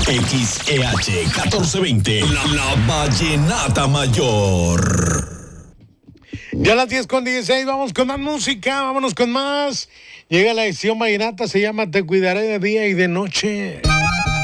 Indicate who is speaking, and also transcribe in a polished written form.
Speaker 1: XEH 1420, la Vallenata Mayor.
Speaker 2: Ya a las 10:16, vamos con más música, vámonos con más. Llega la edición vallenata, se llama Te cuidaré de día y de noche.